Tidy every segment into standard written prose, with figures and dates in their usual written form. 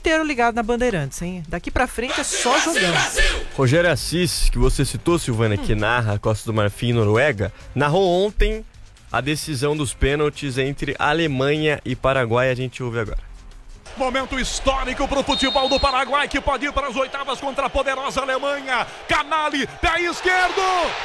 inteiro ligado na Bandeirantes, hein? Daqui pra frente é só jogando. Rogério Assis, que você citou, Silvana, que narra a Costa do Marfim e Noruega, narrou ontem a decisão dos pênaltis entre Alemanha e Paraguai. A gente ouve agora. Momento histórico para o futebol do Paraguai, que pode ir para as oitavas contra a poderosa Alemanha. Canali, pé esquerdo.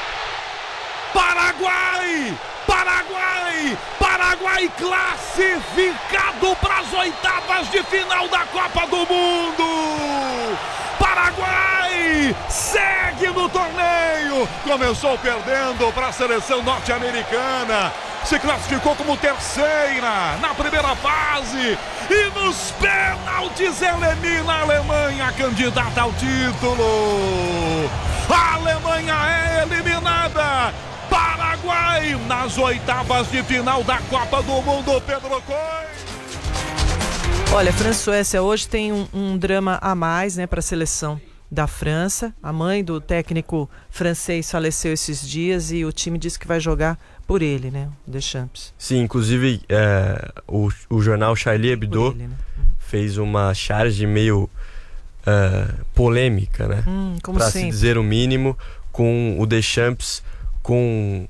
Paraguai! Paraguai! Paraguai classificado para as oitavas de final da Copa do Mundo! Paraguai segue no torneio! Começou perdendo para a seleção norte-americana. Se classificou como terceira na primeira fase. E nos pênaltis elimina a Alemanha, candidata ao título. A Alemanha é eliminada. Paraguai nas oitavas de final da Copa do Mundo, Pedro Coelho. Olha, França e Suécia hoje tem um drama a mais, né, para a seleção da França. A mãe do técnico francês faleceu esses dias e o time disse que vai jogar por ele, né, Deschamps. Sim, inclusive o jornal Charlie Hebdo fez uma charge meio polêmica, né, para se dizer o mínimo, com o Deschamps com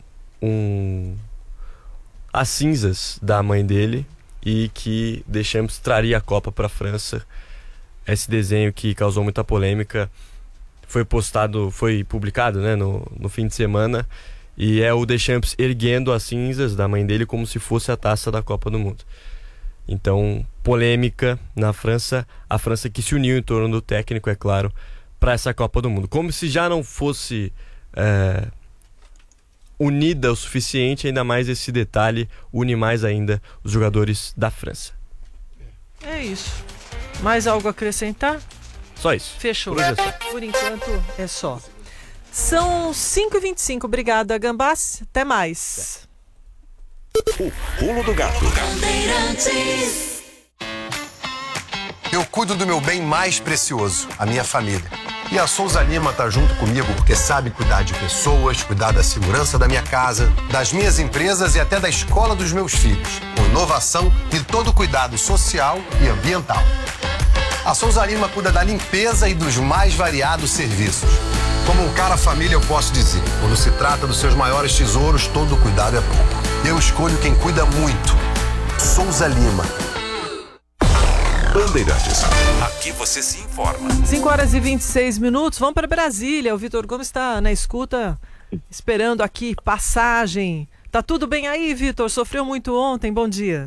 as cinzas da mãe dele, e que Deschamps traria a Copa para a França. Esse desenho que causou muita polêmica foi publicado, né, no fim de semana, e é o Deschamps erguendo as cinzas da mãe dele como se fosse a taça da Copa do Mundo. Então, polêmica na França, a França que se uniu em torno do técnico, é claro, para essa Copa do Mundo. Como se já não fosse unida o suficiente, ainda mais esse detalhe une mais ainda os jogadores da França. É isso. Mais algo a acrescentar? Só isso. Fechou. Por enquanto é só. São 5h25. Obrigada, Gambás. Até mais. O Pulo do Gato. Eu cuido do meu bem mais precioso, a minha família. E a Souza Lima tá junto comigo porque sabe cuidar de pessoas, cuidar da segurança da minha casa, das minhas empresas e até da escola dos meus filhos, com inovação e todo cuidado social e ambiental. A Souza Lima cuida da limpeza e dos mais variados serviços. Como um cara família, eu posso dizer, quando se trata dos seus maiores tesouros, todo cuidado é pouco. Eu escolho quem cuida muito. Souza Lima. Bandeirantes. Aqui você se informa. 5h26. Vamos para Brasília. O Vitor Gomes está na escuta, esperando aqui passagem. Tá tudo bem aí, Vitor? Sofreu muito ontem? Bom dia.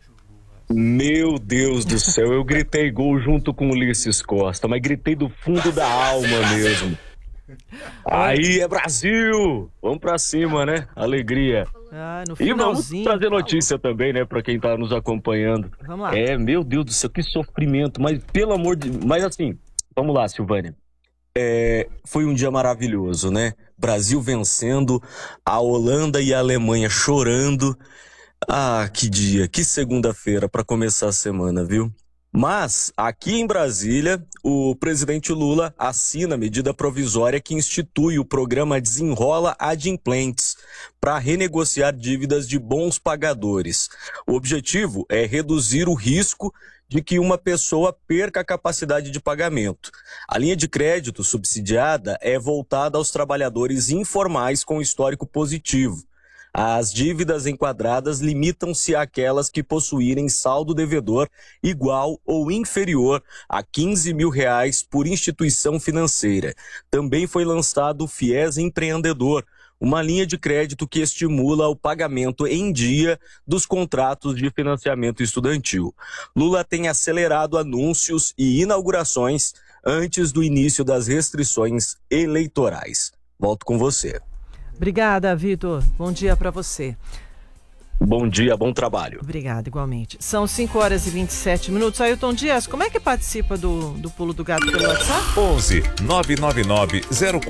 Meu Deus do céu, eu gritei gol junto com o Ulisses Costa, mas gritei do fundo da alma mesmo. Aí é Brasil! Vamos pra cima, né? Alegria. No e vamos trazer notícia também, né, pra quem tá nos acompanhando. Vamos lá. Meu Deus do céu, que sofrimento, mas pelo amor de... Mas assim, vamos lá, Silvânia. Foi um dia maravilhoso, né? Brasil vencendo, a Holanda e a Alemanha chorando. Ah, que dia, que segunda-feira pra começar a semana, viu? Mas, aqui em Brasília, o presidente Lula assina a medida provisória que institui o programa Desenrola Adimplentes para renegociar dívidas de bons pagadores. O objetivo é reduzir o risco de que uma pessoa perca a capacidade de pagamento. A linha de crédito subsidiada é voltada aos trabalhadores informais com histórico positivo. As dívidas enquadradas limitam-se àquelas que possuírem saldo devedor igual ou inferior a R$15 mil por instituição financeira. Também foi lançado o FIES Empreendedor, uma linha de crédito que estimula o pagamento em dia dos contratos de financiamento estudantil. Lula tem acelerado anúncios e inaugurações antes do início das restrições eleitorais. Volto com você. Obrigada, Vitor. Bom dia para você. Bom dia, bom trabalho. Obrigada, igualmente. São 5h27. Ailton Dias, como é que participa do Pulo do Gato pelo WhatsApp? 11 999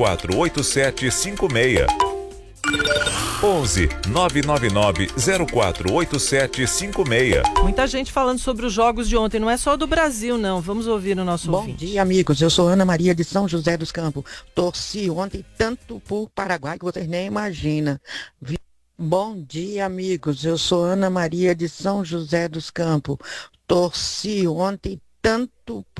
048756. 11 999 048756. Muita gente falando sobre os jogos de ontem, não é só do Brasil, não. Vamos ouvir o nosso ouvinte. Bom dia, amigos. Eu sou Ana Maria de São José dos Campos. Torci ontem tanto por Paraguai que vocês nem imaginam. Bom dia, amigos. Eu sou Ana Maria de São José dos Campos. Torci ontem tanto